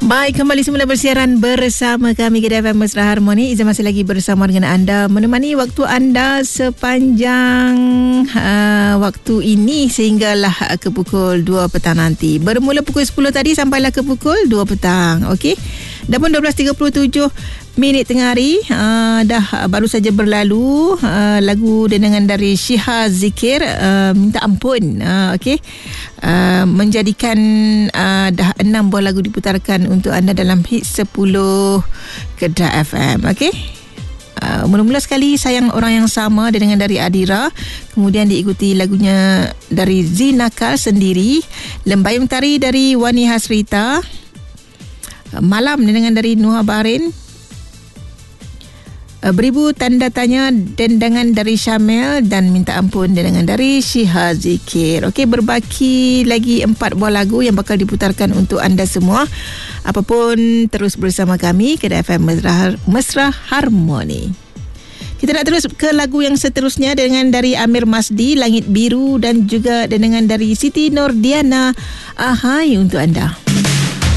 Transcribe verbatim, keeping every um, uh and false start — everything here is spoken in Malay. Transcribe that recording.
Baik, kembali semula bersiaran bersama kami Kedah F M Mesra Harmoni. Izan masih lagi bersama dengan anda, menemani waktu anda sepanjang uh, waktu ini sehinggalah uh, ke pukul dua petang nanti. Bermula pukul sepuluh tadi sampailah ke pukul dua petang. Okey. Dah pun dua belas tiga puluh tujuh minit tengah hari. Uh, dah baru saja berlalu uh, lagu dendangan dari Syiha Zikir, uh, Minta Ampun. Uh, Okey. Uh, menjadikan uh, dah enam buah lagu diputarkan untuk anda dalam hit sepuluh Kedah F M. Okey. Uh, mula-mula sekali Sayang Orang Yang Sama dengan dari Adira, kemudian diikuti lagunya dari Zinakal Sendiri, Lembayung Tari dari Wani Hasrita, Malam dengan dari Nuha Barin, Beribu Tanda Tanya dendangan dari Syamil, dan Minta Ampun dendangan dari Syiha Zikir. Okey, berbaki lagi empat buah lagu yang bakal diputarkan untuk anda semua. Apapun, terus bersama kami Kedah F M Mesra, Mesra Harmoni. Kita nak terus ke lagu yang seterusnya dengan dari Amir Masdi, Langit Biru, dan juga dendangan dari Siti Nordiana, Ahai untuk anda.